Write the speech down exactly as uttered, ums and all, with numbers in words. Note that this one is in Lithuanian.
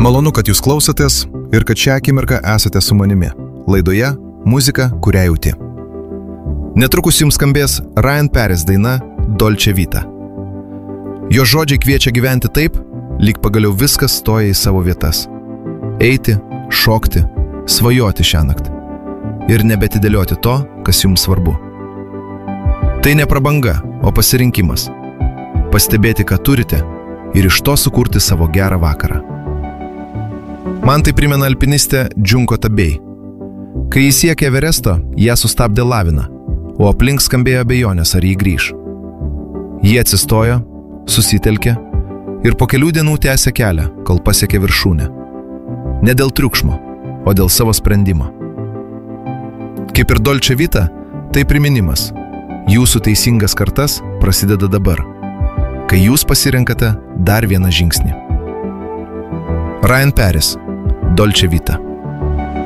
Malonu, kad jūs klausotės ir kad šią akimirką esate su manimi. Laidoje muzika, kurią jauti. Netrukus jums skambės Ryan Paris daina Dolce Vita. Jo žodžiai kviečia gyventi taip, lyg pagaliau viskas stoja į savo vietas. Eiti, šokti, svajoti šiąnakt. Ir nebetidėlioti to, kas jums svarbu. Tai ne prabanga, o pasirinkimas. Pastebėti, ką turite ir iš to sukurti savo gerą vakarą. Man tai primena alpinistė Džunko Tabei. Kai jis siekė Everesto, ją sustabdė lavina, o aplink skambėjo abejonės, ar jį grįš. Jie atsistojo, susitelkė ir po kelių dienų tęsė kelią, kol pasiekė viršūnę. Ne dėl triukšmo, o dėl savo sprendimo. Kaip ir Dolce Vita, tai priminimas. Jūsų teisingas kartas prasideda dabar, kai jūs pasirenkate dar vieną žingsnį. Ryan Paris, Dolce Vita.